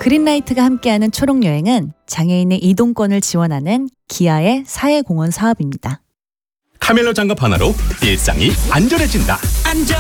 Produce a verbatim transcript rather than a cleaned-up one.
그린라이트가 함께하는 초록여행은 장애인의 이동권을 지원하는 기아의 사회공헌 사업입니다. 카멜로 장갑 하나로 일상이 안전해진다. 안전